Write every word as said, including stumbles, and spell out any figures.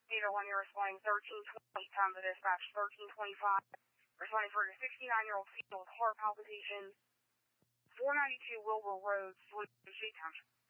Theater one, you're responding thirteen twenty, time to dispatch thirteen twenty-five. Responding for a sixty-nine-year-old female with heart palpitations. four ninety-two Wilbur Road, Sweet Township.